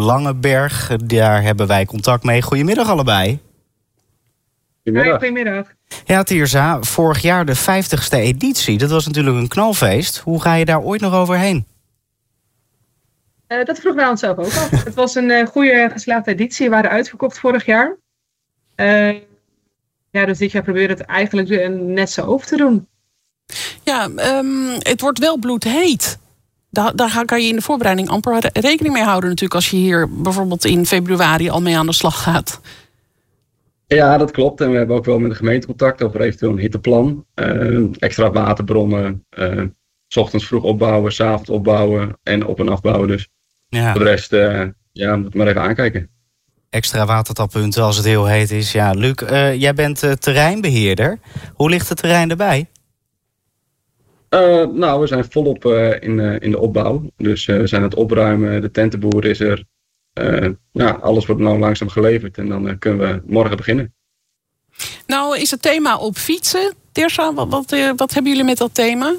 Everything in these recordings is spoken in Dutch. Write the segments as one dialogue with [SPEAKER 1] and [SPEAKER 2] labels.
[SPEAKER 1] Langeberg. Daar hebben wij contact mee. Goedemiddag allebei.
[SPEAKER 2] Goedemiddag.
[SPEAKER 1] Ja, Tirza, vorig jaar de 50ste editie. Dat was natuurlijk een knalfeest. Hoe ga je daar ooit nog overheen?
[SPEAKER 2] Dat vroegen wij onszelf ook af. Het was een goede geslaagde editie. We waren uitverkocht vorig jaar. Dus dit jaar proberen we het eigenlijk net zo over te doen.
[SPEAKER 3] Ja, het wordt wel bloedheet. Daar kan je in de voorbereiding amper rekening mee houden natuurlijk, als je hier bijvoorbeeld in februari al mee aan de slag gaat.
[SPEAKER 4] Ja, dat klopt. En we hebben ook wel met de gemeente contact over eventueel een hitteplan. Extra waterbronnen. 's Ochtends vroeg opbouwen, 's avonds opbouwen en op- en afbouwen. Dus voor de rest, moet maar even aankijken.
[SPEAKER 1] Extra watertappunten als het heel heet is. Ja, Luc, jij bent terreinbeheerder. Hoe ligt het terrein erbij?
[SPEAKER 4] We zijn volop in de opbouw. Dus we zijn aan het opruimen. De tentenboer is er. Alles wordt nou langzaam geleverd. En dan kunnen we morgen beginnen.
[SPEAKER 3] Nou, is het thema op fietsen. Tirza, wat hebben jullie met dat thema?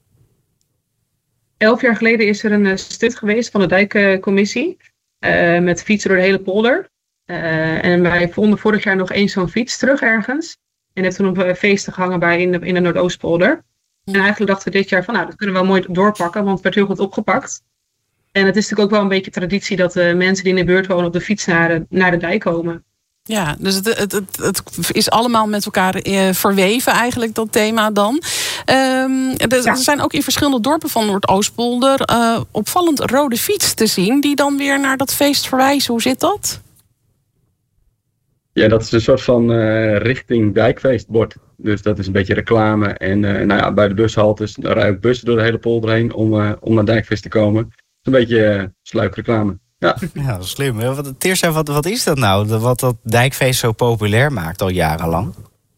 [SPEAKER 2] 11 jaar geleden is er een stunt geweest van de dijkcommissie. Met fietsen door de hele polder. En wij vonden vorig jaar nog eens zo'n fiets terug ergens. En heeft toen op feesten gehangen in de Noordoostpolder. En eigenlijk dachten we dit jaar van, dat kunnen we wel mooi doorpakken, want het werd heel goed opgepakt. En het is natuurlijk ook wel een beetje traditie dat de mensen die in de buurt wonen op de fiets naar de dijk komen.
[SPEAKER 3] Ja, dus het is allemaal met elkaar verweven eigenlijk, dat thema dan. Er zijn ook in verschillende dorpen van Noordoostpolder opvallend rode fiets te zien, die dan weer naar dat feest verwijzen. Hoe zit dat?
[SPEAKER 4] Ja, dat is een soort van richting dijkfeestbord. Dus dat is een beetje reclame. En bij de bushaltes rijden ook bussen door de hele polder heen om naar dijkfeest te komen. Het is een beetje sluikreclame. Ja,
[SPEAKER 1] dat is slim. Tirza, wat is dat nou? Wat dat dijkfeest zo populair maakt al jarenlang?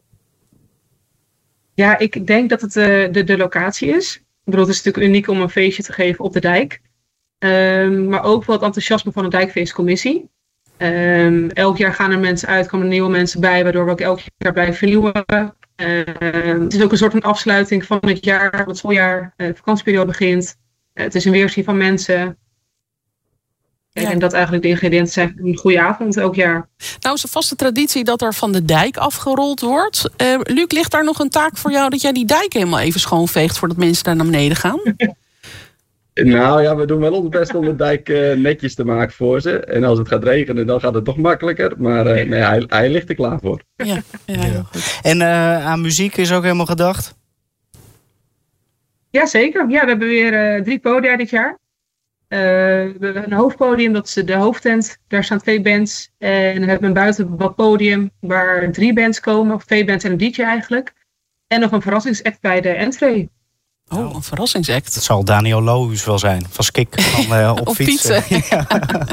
[SPEAKER 2] Ja, ik denk dat het de locatie is. Ik bedoel, het is natuurlijk uniek om een feestje te geven op de dijk. Maar ook wel het enthousiasme van de dijkfeestcommissie. Elk jaar gaan er mensen uit, komen er nieuwe mensen bij, waardoor we ook elk jaar blijven vernieuwen. Het is ook een soort van afsluiting van het jaar, het schooljaar, de vakantieperiode begint. Het is een weerzien van mensen. En dat eigenlijk de ingrediënten zijn van een goede avond elk jaar.
[SPEAKER 3] Nou, is een vaste traditie dat er van de dijk afgerold wordt. Luc, ligt daar nog een taak voor jou dat jij die dijk helemaal even schoonveegt voordat mensen daar naar beneden gaan?
[SPEAKER 4] Nou ja, we doen wel ons best om de dijk netjes te maken voor ze. En als het gaat regenen, dan gaat het toch makkelijker. Maar hij ligt er klaar voor.
[SPEAKER 3] Ja, heel goed.
[SPEAKER 1] En aan muziek is ook helemaal gedacht?
[SPEAKER 2] Jazeker. Ja, we hebben weer 3 podia dit jaar. We hebben een hoofdpodium, dat is de hoofdtent. Daar staan 2 bands. En we hebben een buitenbadpodium waar 3 bands komen. Of 2 bands en een DJ eigenlijk. En nog een verrassingsact bij de entree.
[SPEAKER 3] Oh, een verrassingsact.
[SPEAKER 1] Het zal Daniel Lohuus wel zijn. Van Skik van op fietsen.
[SPEAKER 3] Ja.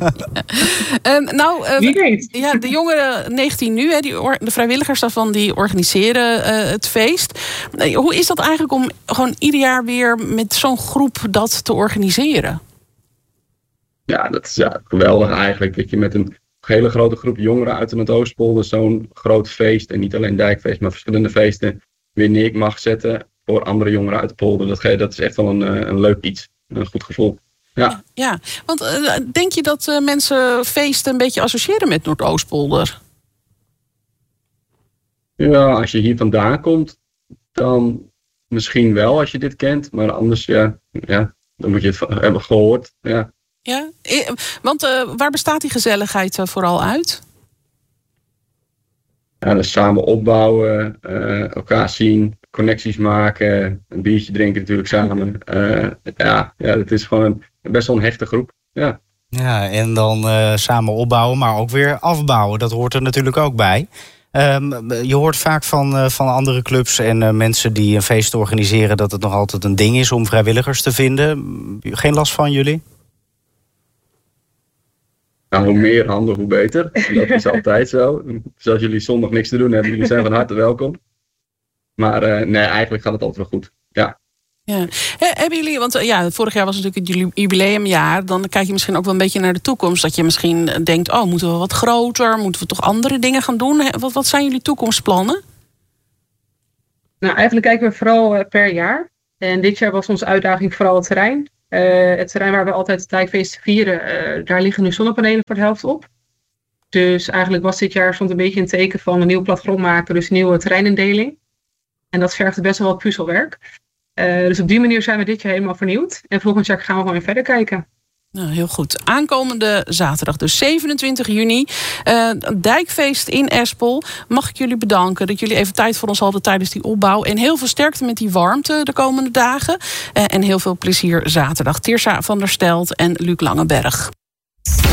[SPEAKER 2] Wie weet.
[SPEAKER 3] Ja, de jongeren 19 nu, de vrijwilligers daarvan, die organiseren het feest. Hoe is dat eigenlijk om gewoon ieder jaar weer met zo'n groep dat te organiseren?
[SPEAKER 4] Ja, dat is geweldig eigenlijk. Dat je met een hele grote groep jongeren uit de Noordoostpolder zo'n groot feest, en niet alleen dijkfeest, maar verschillende feesten, weer neer mag zetten voor andere jongeren uit de polder. Dat is echt wel een leuk iets. Een goed gevoel.
[SPEAKER 3] Ja, want denk je dat mensen feesten een beetje associëren met Noordoostpolder?
[SPEAKER 4] Ja, als je hier vandaan komt, dan misschien wel als je dit kent. Maar anders, dan moet je het hebben gehoord. Ja.
[SPEAKER 3] Ja, want waar bestaat die gezelligheid vooral uit?
[SPEAKER 4] Ja, dus samen opbouwen, elkaar zien, connecties maken, een biertje drinken natuurlijk samen. Het is gewoon best wel een hechte groep. Ja,
[SPEAKER 1] en dan samen opbouwen, maar ook weer afbouwen. Dat hoort er natuurlijk ook bij. Je hoort vaak van andere clubs en mensen die een feest organiseren dat het nog altijd een ding is om vrijwilligers te vinden. Geen last van jullie?
[SPEAKER 4] Nou, hoe meer handen, hoe beter. Dat is altijd zo. Dus als jullie zondag niks te doen hebben, jullie zijn van harte welkom. Maar eigenlijk gaat het altijd wel goed. Ja.
[SPEAKER 3] Ja. Hebben jullie, want vorig jaar was natuurlijk het jubileumjaar. Dan kijk je misschien ook wel een beetje naar de toekomst. Dat je misschien denkt, moeten we wat groter? Moeten we toch andere dingen gaan doen? Wat zijn jullie toekomstplannen?
[SPEAKER 2] Nou, eigenlijk kijken we vooral per jaar. En dit jaar was onze uitdaging vooral het terrein. Het terrein waar we altijd het dijkfeest vieren, daar liggen nu zonnepanelen voor de helft op. Dus eigenlijk was dit jaar stond een beetje een teken van een nieuw plattegrond maken, dus een nieuwe terreinindeling. En dat vergde best wel wat puzzelwerk. Dus op die manier zijn we dit jaar helemaal vernieuwd. En volgend jaar gaan we gewoon weer verder kijken.
[SPEAKER 3] Nou, heel goed. Aankomende zaterdag, dus 27 juni. Dijkfeest in Espel. Mag ik jullie bedanken dat jullie even tijd voor ons hadden tijdens die opbouw. En heel veel sterkte met die warmte de komende dagen. En heel veel plezier zaterdag. Tirsa van der Stelt en Luc Langeberg.